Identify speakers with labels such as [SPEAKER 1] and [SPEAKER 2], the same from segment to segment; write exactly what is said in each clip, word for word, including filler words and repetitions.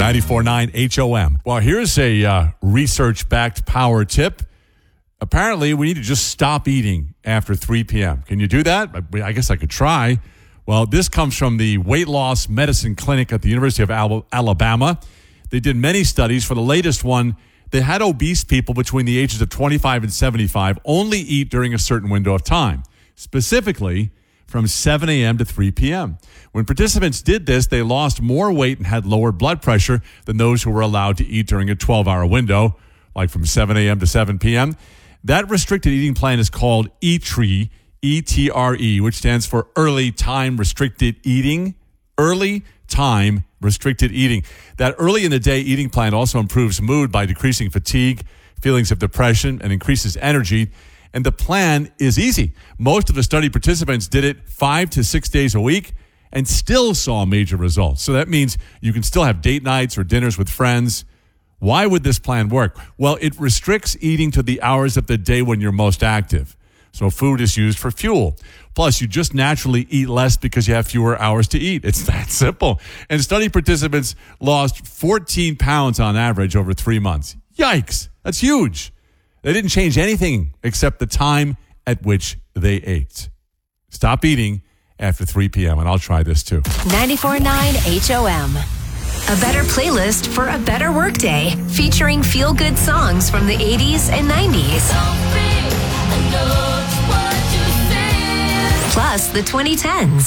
[SPEAKER 1] ninety-four point nine H O M. Well, here's a uh, research-backed power tip. Apparently, we need to just stop eating after three p.m. Can you do that? I, I guess I could try. Well, this comes from the Weight Loss Medicine Clinic at the University of Al- Alabama. They did many studies. For the latest one, they had obese people between the ages of twenty-five and seventy-five only eat during a certain window of time, specifically from seven a.m. to three p.m. When participants did this, they lost more weight and had lower blood pressure than those who were allowed to eat during a twelve-hour window, like from seven a.m. to seven p.m. That restricted eating plan is called E T R E, E T R E, which stands for Early Time Restricted Eating. Early Time Restricted Eating. That early in the day eating plan also improves mood by decreasing fatigue, feelings of depression, and increases energy. And the plan is easy. Most of the study participants did it five to six days a week and still saw major results. So that means you can still have date nights or dinners with friends. Why would this plan work? Well, it restricts eating to the hours of the day when you're most active. So food is used for fuel. Plus, you just naturally eat less because you have fewer hours to eat. It's that simple. And study participants lost fourteen pounds on average over three months. Yikes. That's huge. They didn't change anything except the time at which they ate. Stop eating after three p.m. and I'll try this too.
[SPEAKER 2] ninety-four point nine H O M. A better playlist for a better workday, featuring feel-good songs from the eighties and nineties. Plus the twenty tens.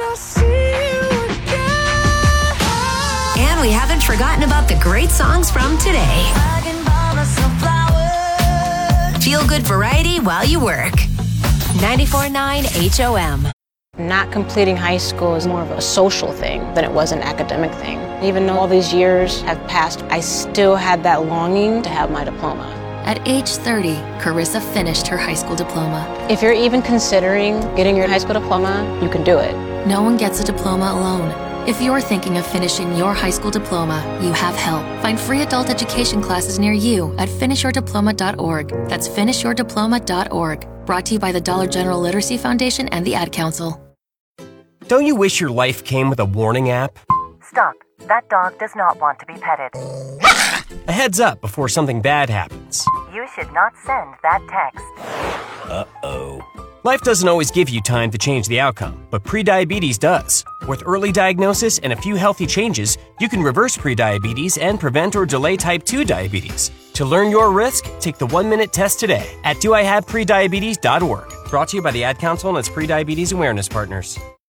[SPEAKER 2] And we haven't forgotten about the great songs from today. Feel good variety while you work. ninety-four point nine H O M.
[SPEAKER 3] Not completing high school is more of a social thing than it was an academic thing. Even though all these years have passed, I still had that longing to have my diploma.
[SPEAKER 4] At age thirty, Carissa finished her high school diploma.
[SPEAKER 3] If you're even considering getting your high school diploma, you can do it.
[SPEAKER 4] No one gets a diploma alone. If you're thinking of finishing your high school diploma, you have help. Find free adult education classes near you at finish your diploma dot org. That's finish your diploma dot org. Brought to you by the Dollar General Literacy Foundation and the Ad Council.
[SPEAKER 5] Don't you wish your life came with a warning app?
[SPEAKER 6] Stop. That dog does not want to be petted.
[SPEAKER 5] A heads up before something bad happens.
[SPEAKER 6] You should not send that text.
[SPEAKER 5] Uh-oh. Life doesn't always give you time to change the outcome, but prediabetes does. With early diagnosis and a few healthy changes, you can reverse prediabetes and prevent or delay type two diabetes. To learn your risk, take the one-minute test today at do I have prediabetes dot org. Brought to you by the Ad Council and its prediabetes awareness partners.